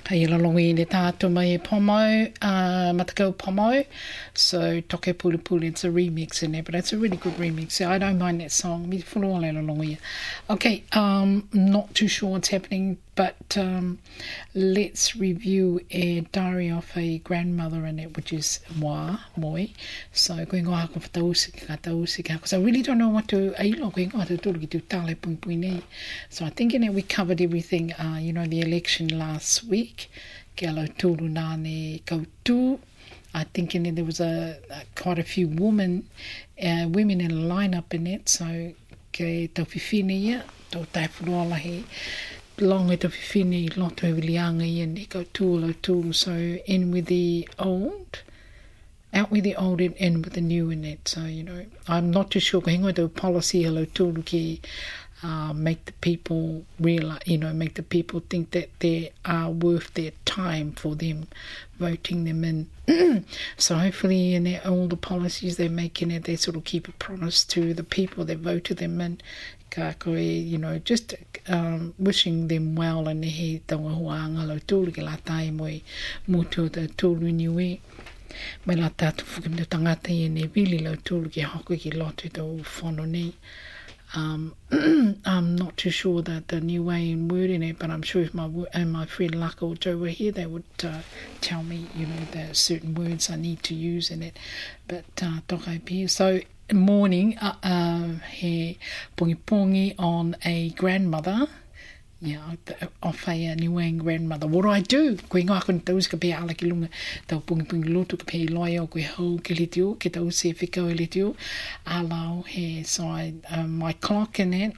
Hei lalongi ne tātou mai e Pomo, Matakau Pomo. So Toke Pulu Pulu, it's a remix in there, but it's a really good remix. So I don't mind that song. Mi whulua le lalongi. Okay, not too sure what's happening, but let's review a diary of a grandmother in it, which is Moi. So going on hako whatausika, because I really don't know what to ailo going on to tūruki tu tāle pungpui nei. So I think in it we covered everything, the election last week. Ke alo tūru nāne kautū. I think in it there was quite a few women in a lineup in it. So ke tau whiwhine ia, tau tai whurualahi. Longa tau whiwhine, loto e wilianga ia ne kautū alo tūru. So in with the old, out with the old and in with the new in it. So, I'm not too sure. Ko hingo tau policy alo tūru ki make the people realize, make the people think that they are worth their time for them voting them in. So hopefully in all the policies they're making it, they sort of keep a promise to the people that voted them in. Ka koe, just wishing them well and he taunga huanga lo tūru ki la tai moe mutu ta tūru niwe. Mai la tātu whukim te tangata i ne vili lo tūru ki hoko ki lotu tau whono nei. I'm not too sure that the new way in wording it, but I'm sure if my friend Laka or Joe were here, they would tell me, the certain words I need to use in it. But tokai pia. So morning, he pongi on a grandmother. Of a Niuean grandmother. What do I do? Koe ngā kone tau ka pēr ala ki lunga tau pungi lotu ka pēr loia o koe hau ke le teo, ke tau se whikau e le teo. Alau he, so my clock in it,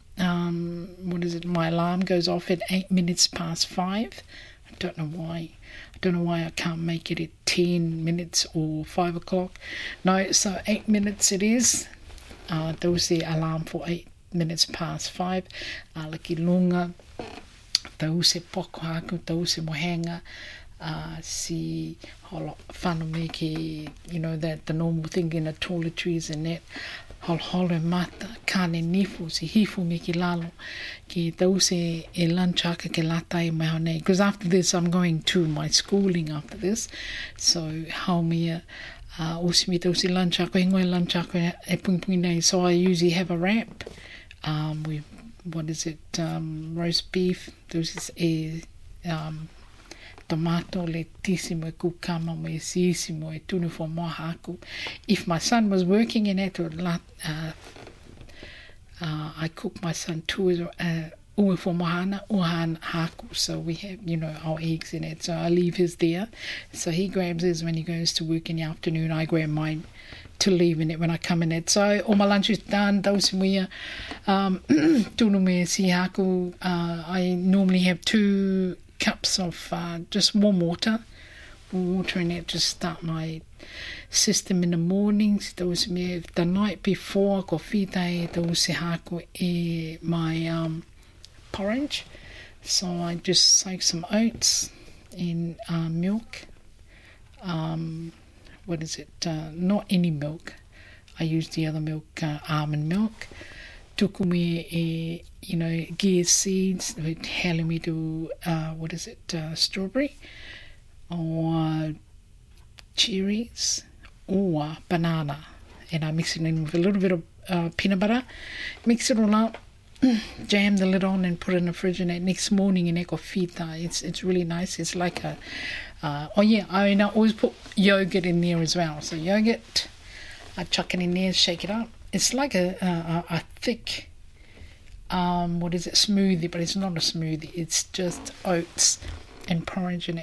my alarm goes off at 8 minutes past 5. I don't know why I can't make it at 10 minutes or 5 o'clock. No, so 8 minutes it is. Tau se alarm for 8 minutes past 5, laki lunga, tau se poko haku, tau se mohenga, si holo whanu me ki, that the normal thing in the toiletries and that, holo mata, kane nifu, si hifu me ki lalo, ki tau se e lunchaka ke latai mai honei, because after this I'm going to my schooling after this, so haumia, osimi tau se lunchaka, hingoe lunchaka e pungi nei, so I usually have a wrap, with roast beef. There's tomato letissimo e kukama mo e sisimo e tunu for mohaku. If my son was working in it, I cook my son two ue for mohana, uhan haku. So we have, our eggs in it. So I leave his there. So he grabs his when he goes to work in the afternoon. I grab mine to leave in it when I come in it. So all my lunch is done. Those muia tunu me si haku. I normally have 2 cups of just warm water in it to start my system in the mornings. Those me the night before ko whitai those si haku e my porridge. So I just soak some oats in milk. Not any milk. I use the other milk, almond milk. Tuku me gear seeds, heli me to, strawberry, or cherries, or banana. And I mix it in with a little bit of peanut butter. Mix it all up, jam the lid on and put it in the fridge, and that next morning in ekofita. It's really nice. It's like I always put yogurt in there as well. So yogurt, I chuck it in there, shake it up. It's like a thick, smoothie, but it's not a smoothie. It's just oats and porridge and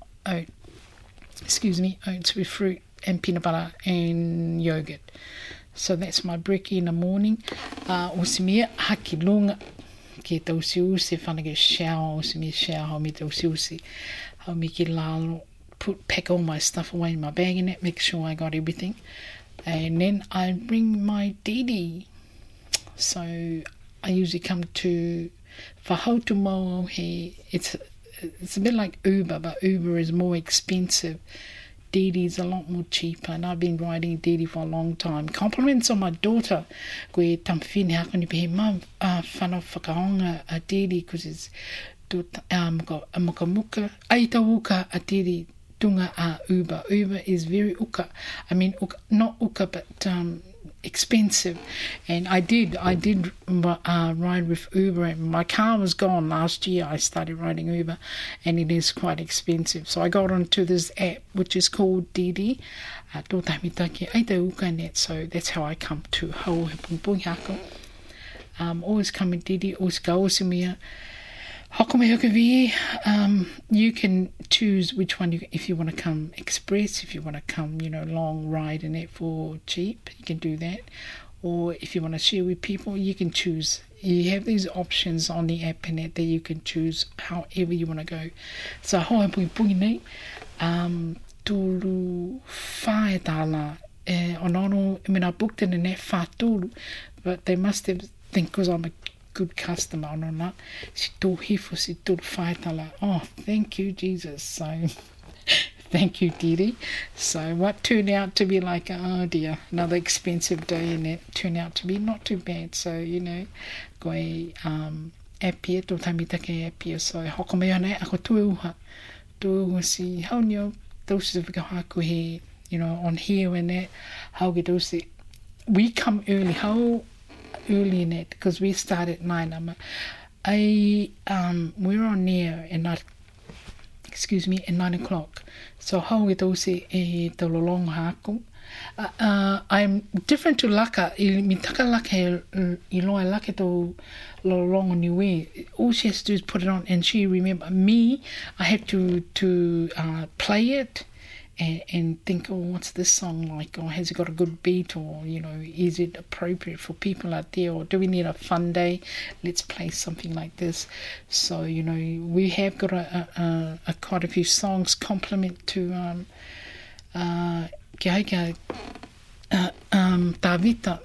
oats with fruit and peanut butter and yogurt. So that's my brekkie in the morning. Osimia haki lunga ke tausiusi whanake shower, osimia shower hau me tausiusi. Hau me ki lalo, pack all my stuff away in my bag in it, make sure I got everything. And then I bring my Didi. So I usually come to Whahautumo. It's a bit like Uber, but Uber is more expensive. Didi's a lot more cheaper, and I've been riding Didi for a long time. Compliments on my daughter. Koe tamwhine hakoni pe he mam whanau whakaonga a Didi, because it's muka muka. Aita uka atiri tunga a Uber. Uber is very uka. I mean, not uka, but expensive. And I did ride with Uber, and my car was gone last year. I started riding Uber, and it is quite expensive. So I got onto this app which is called Didi. So that's how I come to Hauhepunpungi Hako. Always come in Didi, always go Osimia. You can choose which one if you want to come express, if you want to come, long ride in it for cheap, you can do that. Or if you want to share with people, you can choose. You have these options on the app and that you can choose however you want to go. So Hauhepungi tulu whaetala onono, I mean, I booked it in that whātulu, but they must have think because I'm a good customer or not. Si tō hifo si tō whaetala. Oh, thank you, Jesus. So, thank you, Didi. So, what turned out to be like, oh dear, another expensive day, and it turned out to be not too bad. So, koe apia, tō tamitake apia. So, hoko mea nei, ako tueuha. Tueuha si haunio, those of the haku he, on here and that, how get those. We come early, how early in it, because we start at 9. We're on there at 9 o'clock. So how get those the long haku. I'm different to Laka. Mi taka Laka I loa Laka to long on niwe. All she has to do is put it on, and she remember me. I have to play it and think, oh, what's this song like? Or has it got a good beat? Or is it appropriate for people out there? Or do we need a fun day? Let's play something like this. So we have got a quite a few songs complement to Tavita,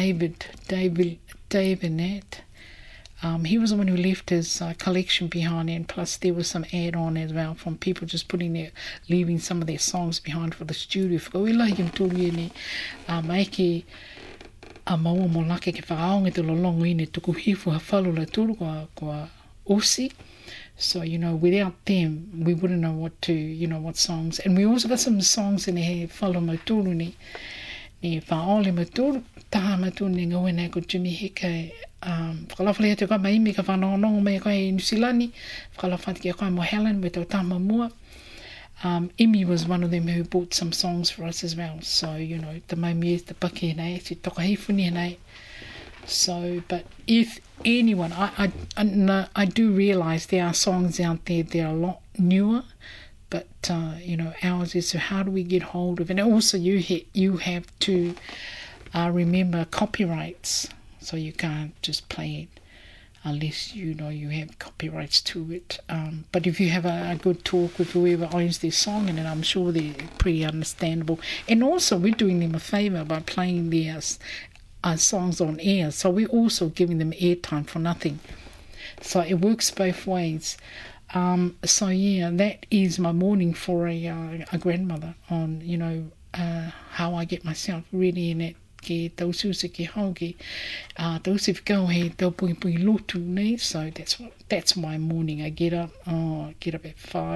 David Nat. He was the one who left his collection behind, and plus there was some add-on as well from people just leaving some of their songs behind for the studio. We like him to really make a maua mo lake ke whaaonge te lolongo ine tuku hifu ha whalu la turu kwa Osi. So, without them, we wouldn't know what songs. And we also got some songs in here, whalu mauturu ni whaole mauturu, taha mauturu ni ngawena ko Jimmy Hicke. Whakalawhale te koe maimi ka whanongongo mea koe i Nusilani, whakalawhate ki a koe mo Helen with tau tama mua. Imi was one of them who bought some songs for us as well. So, the maimi the paki nei, si toka hifuni nei. So, but if anyone, I do realise there are songs out there that are a lot newer, but ours is, so how do we get hold of it? And also you have to remember copyrights, so you can't just play it unless you have copyrights to it. But if you have a good talk with whoever owns their song, and then I'm sure they're pretty understandable. And also we're doing them a favour by playing their songs on air, so we're also giving them airtime for nothing. So it works both ways. So yeah, that is my morning for a grandmother on how I get myself ready in it. Ke tausu se ke hauke tausu whikau he tau pui lotu nei. So that's my morning. I get up at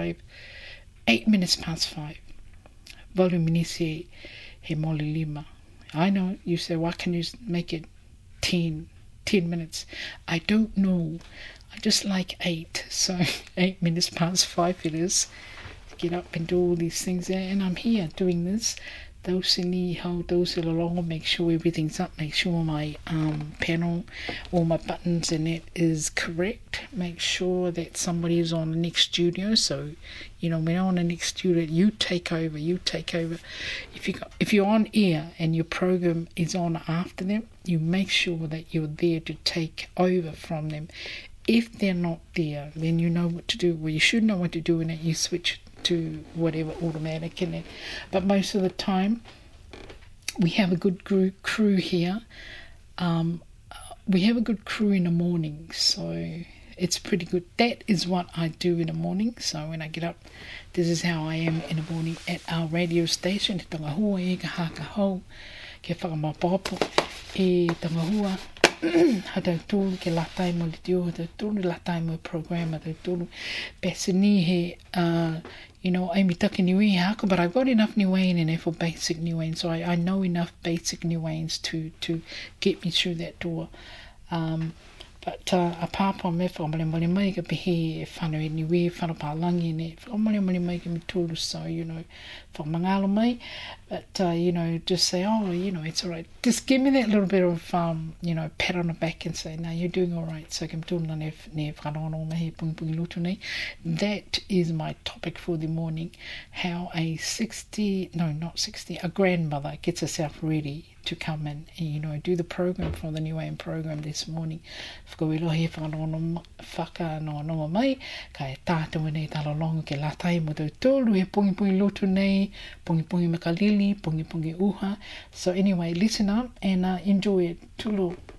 8 minutes past 5. Valu minise he moli lima. I know, you say, why can you make it 10 minutes? I don't know. I just like 8. So 8 minutes past 5 it is. Get up and do all these things there. And I'm here doing this. Those in the how those along, make sure everything's up, make sure my panel, all my buttons in it is correct, make sure that somebody is on the next studio. So when they're on the next studio, you take over. If you're on air and your program is on after them, you make sure that you're there to take over from them. If they're not there, then you know what to do. Well, you should know what to do, and then you switch to whatever automatic in it. But most of the time we have a good crew here. We have a good crew in the morning, so it's pretty good. That is what I do in the morning. So when I get up, this is how I am in the morning at our radio station. Te tangahua e ka haka hau ke whakamapapo e tangahua hata tūlu ke latai mo le tio, hata tūlu latai mo program, hata tūlu pesini he, you know, ai mitaki niwi hako, but I've got enough niwain in there for basic niwain, so I know enough basic niwains to get me through that door. But a pāpā me whakamale mai ka pehe e whanau e niwe, whanau pālangi ne, whakamale mai ka me tūru, so, you know, whakamangalo mai, but, you know, just say, oh, you know, it's all right. Just give me that little bit of, you know, pat on the back and say, no, you're doing all right. So, kim tūna ne whanono me he pungi lutu nei. That is my topic for the morning, how a grandmother gets herself ready to come in and, you know, do the program for the New AM program this morning. Whakawelo he whanono whakanono mai, ka e tātou nei talalonga ke latai mo tau tōlu he pungi lutu nei, pungi makalili, pungi uha. So anyway, listen up and enjoy it. Tulu.